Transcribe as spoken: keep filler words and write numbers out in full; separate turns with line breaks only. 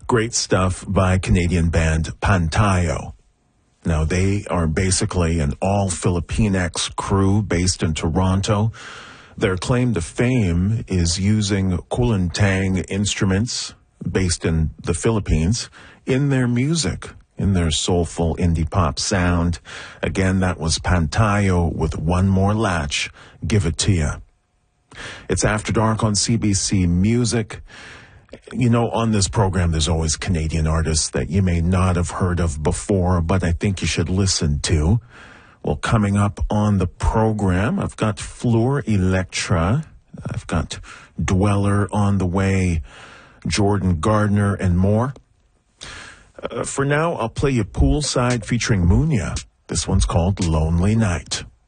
Great stuff by Canadian band Pantayo. Now, they are basically an all-Filipinx crew based in Toronto. Their claim to fame is using Kulintang instruments based in the Philippines in their music, in their soulful indie pop sound. Again, that was Pantayo with One More Latch, Give It To Ya. It's After Dark on C B C Music. You know, on this program, there's always Canadian artists that you may not have heard of before, but I think you should listen to. Well, coming up on the program, I've got Fleur Electra. I've got Dweller on the way, Jordan Gardner, and more. Uh, for now, I'll play you Poolside featuring Munya. This one's called Lonely Night.